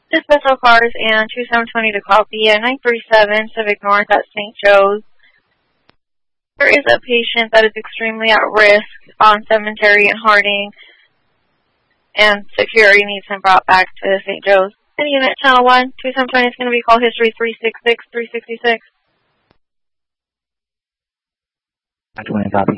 The special cars and 2720 to copy at 937 Civic North at St. Joe's. There is a patient that is extremely at risk on Cemetery and Harding, and security needs him brought back to St. Joe's. And unit channel 1, 2720 is going to be call history 366, 366. 20 copy.